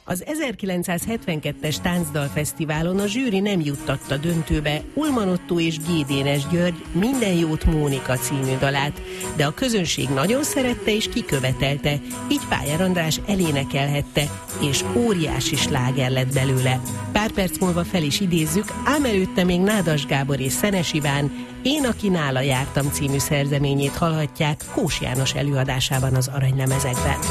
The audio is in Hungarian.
Az 1972-es Táncdalfesztiválon a zsűri nem juttatta döntőbe Ulman Ottó és G. Dénes György Minden jót Mónika című dalát, de a közönség nagyon szerette és kikövetelte, így Pályár András elénekelhette, és óriási sláger lett belőle. Pár perc múlva fel is idézzük, ám előtte még Nádas Gábor és Szenes Iván Én, aki nála jártam című szerzeményét hallhatják Kós János előadásában az Aranylemezekben.